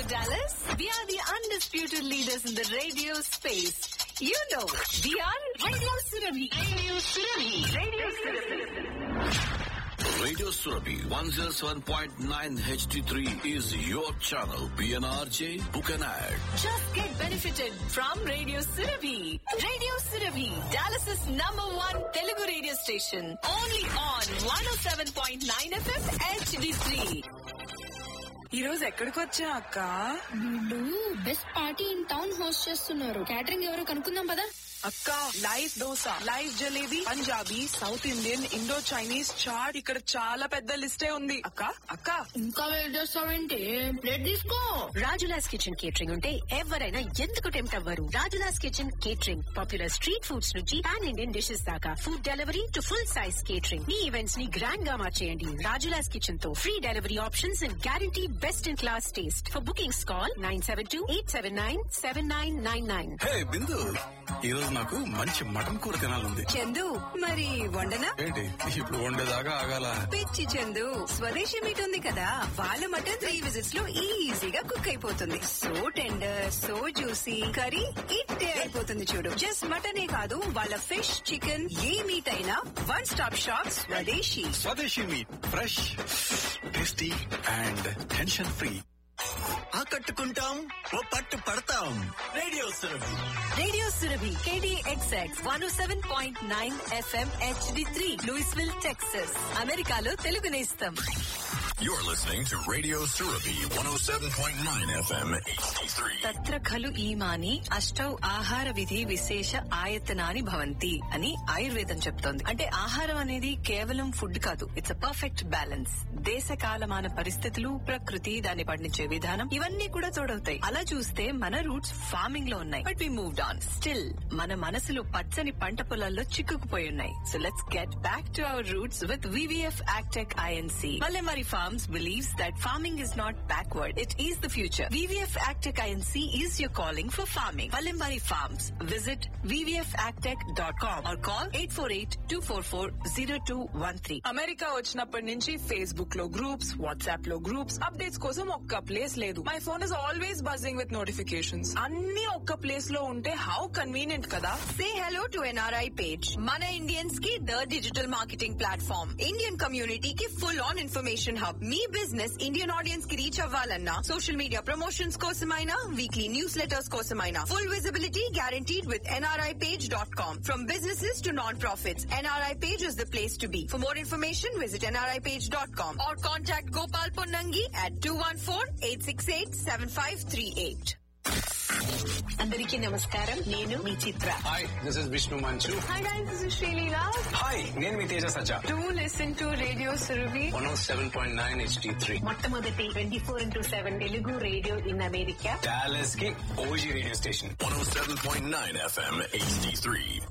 Dallas, we are the undisputed leaders in the radio space. You know, we are Radio Surabhi. Radio Surabhi. Radio Surabhi. Radio Surabhi 107.9 HD3 is your channel. PNRJ, book an ad. Just get benefited from Radio Surabhi. Radio Surabhi, Dallas's #1 Telugu radio station. Only on 107.9 FM HD3. ఈ రోజు ఎక్కడికి వచ్చా అక్క? వీళ్ళు best party in town host చేస్తున్నారు. Catering ఎవరో కనుక్కుందాం పదా. అక్క, live dosa, live jalebi, Punjabi, south Indian, Indo Chinese chat, ఇక్కడ చాలా పెద్ద లిస్టే ఉంది. అక్క అక్క ఇంకా వెయిట్ చేస్తావేంటి? ప్లేట్ తీసుకో. రాజులాస్ కిచెన్ కేటరింగ్ ఉంటే ఎవరైనా ఎందుకు టెంప్ట్ అవ్వరు? Rajula's kitchen catering popular street foods నుంచి పాన్ ఇండియన్ డిషెస్ దాకా, food delivery to full size catering. Me events ని గ్రాండ్ గా మార్చేయండి రాజులాస్ కిచెన్ తో. Free delivery options and guarantee best in class taste. For bookings call 972-879-7999. హే బిందు, ఈ రోజు నాకు మంచి మటన్ కూర తినాలంది. చందు, మరి వండనా? ఏంటి ఇప్పుడు వండేదాకా ఆగాల? పిచ్చి చందు, స్వదేశీ మీట్ ఉంది కదా, వాళ్ళ మటన్ 3 విజిట్స్ లో ఈజీగా కుక్ అయిపోతుంది. So tender, so juicy, curry ఇట్టే అయిపోతుంది చూడు. జస్ట్ మటనే కాదు, వాళ్ళ ఫిష్, చికెన్, ఏ మీట్ అయినా వన్ స్టాప్ షాప్ స్వదేశీ. స్వదేశీ meet, fresh, tasty and tension free. ఆకట్టుకుంటాం, ఓ పట్టు పడతాం. Radio Surabhi. Radio Surabhi KDXX 107.9 FM HD3 Louisville, Texas. అమెరికాలో తెలుగు నేస్తం. You're listening to Radio Surabhi 107.9 FM HD3. తత్ర ఖలు ఈమాని అష్టౌ ఆహార విధి విశేష ఆయతనాని భవంతి అని ఆయుర్వేదం చెప్తోంది. అంటే ఆహారం అనేది కేవలం ఫుడ్ కాదు, ఇట్స్ అ పర్ఫెక్ట్ బ్యాలెన్స్. దేశ కాలమాన పరిస్థితులు, ప్రకృతి, దాన్ని పండించే విధానం, ఇవన్నీ కూడా తోడవుతాయి. అలా చూస్తే మన రూట్స్ ఫార్మింగ్ లో ఉన్నాయి, but we moved on. Still మన మనసులు పచ్చని పంట పొలాల్లో చిక్కుకుపోయి ఉన్నాయి. So let's get back to our roots with VVF Agtech INC. Mallemari Farms believes that farming is not backward, it is the future. VVF Agtech INC is your calling for farming. Mallemari Farms. Visit vvfagtech.com or call 848-244-0213. America వచ్చినప్పటి నుంచి Facebook లో groups, WhatsApp లో groups, updates కోసం ఒక్క place లేదు. My phone is always buzzing with notifications. అన్ని ఒక్క place లో ఉంటే హౌ కన్వీనియంట్ కదా. Say hello to NRI page. Mana Indians की the digital marketing platform. Indian community की full on information hub. Me business Indian audience की reach అవ్వాలన్నా, social media promotions కోసమైనా, weekly newsletters కోసమైనా, full visibility guaranteed with nripage.com. From businesses to non-profits, NRI page is the place to be. For more information, visit nripage.com or contact Gopal Ponnangi at 214-868-7538. అందరికీ నమస్కారం, నేను మీ చిత్ర. Hi, this is Vishnu మంచు. Hi guys, this is Sreeleela. Hi, నేను మీ తేజ సజ్జా. Do listen to Radio Surabhi 107.9 HD3. మొట్టమొదటి 24/7 Telugu radio in America. Dallas కి OG radio station. 107.9 FM HD3.